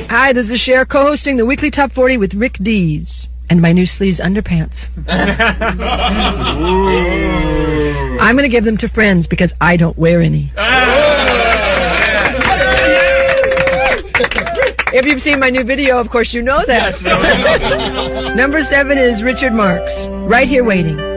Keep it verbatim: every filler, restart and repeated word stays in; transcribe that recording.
Hi, this is Cher co-hosting the weekly Top forty with Rick Dees and my new sleeves underpants. I'm going to give them to friends because I don't wear any. If you've seen my new video, of course you know that. Number seven is Richard Marx, Right Here Waiting.